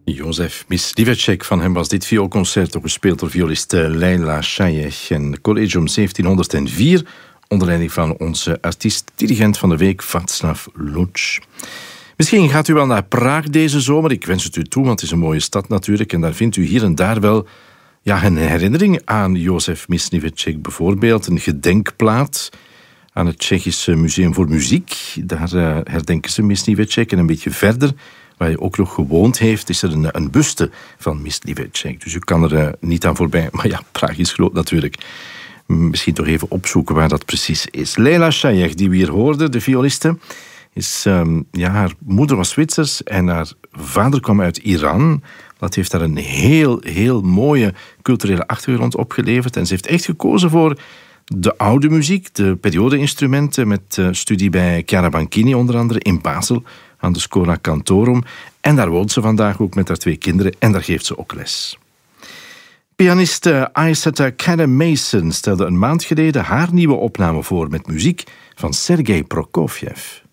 Jozef Mysliveček, van hem was dit vioolconcerto gespeeld door violiste Leila Shayek en Collegium 1704 onder leiding van onze artiest-dirigent van de week Václav Luč. Misschien gaat u wel naar Praag deze zomer. Ik wens het u toe, want het is een mooie stad natuurlijk en daar vindt u hier en daar wel een herinnering aan Jozef Mysliveček. Bijvoorbeeld een gedenkplaat aan het Tsjechische Museum voor Muziek. Daar herdenken ze Mysliveček. En een beetje verder, waar hij ook nog gewoond heeft, is er een buste van Mysliveček. Dus u kan er niet aan voorbij. Maar ja, Praag is groot natuurlijk. Misschien toch even opzoeken waar dat precies is. Leila Shayek, die we hier hoorden, de violiste, haar moeder was Zwitsers en haar vader kwam uit Iran. Dat heeft daar een heel mooie culturele achtergrond opgeleverd. En ze heeft echt gekozen voor de oude muziek, de periode-instrumenten, met studie bij Chiara Banchini onder andere in Basel aan de Schola Cantorum. En daar woont ze vandaag ook met haar 2 kinderen en daar geeft ze ook les. Pianiste Aissata Kadam-Mason stelde een maand geleden haar nieuwe opname voor met muziek van Sergei Prokofjev.